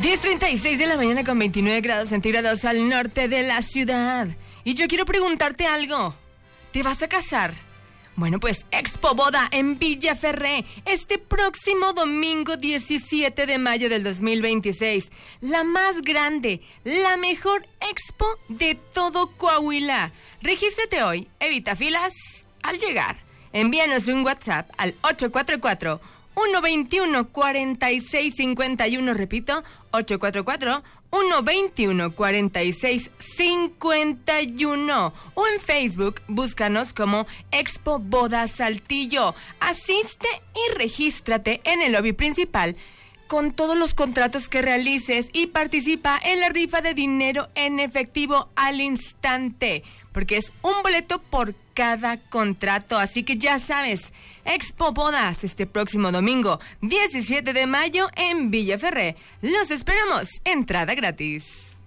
10:36 de la mañana con 29 grados centígrados al norte de la ciudad. Y yo quiero preguntarte algo. ¿Te vas a casar? Bueno, pues Expo Boda en Villaferré, este próximo domingo 17 de mayo del 2026. La más grande, la mejor expo de todo Coahuila. Regístrate hoy, evita filas al llegar. Envíanos un WhatsApp al 844-121-4651, repito, 844-121-4651. O en Facebook, búscanos como Expo Boda Saltillo. Asiste y regístrate en el lobby principal con todos los contratos que realices y participa en la rifa de dinero en efectivo al instante, porque es un boleto por cada contrato. Así que ya sabes, Expo Bodas este próximo domingo 17 de mayo en Villaferré. Los esperamos, entrada gratis.